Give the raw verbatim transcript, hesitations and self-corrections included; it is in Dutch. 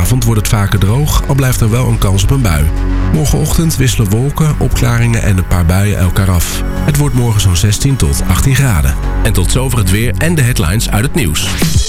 Vanavond wordt het vaker droog, al blijft er wel een kans op een bui. Morgenochtend wisselen wolken, opklaringen en een paar buien elkaar af. Het wordt morgen zo'n zestien tot achttien graden. En tot zover het weer en de headlines uit het nieuws.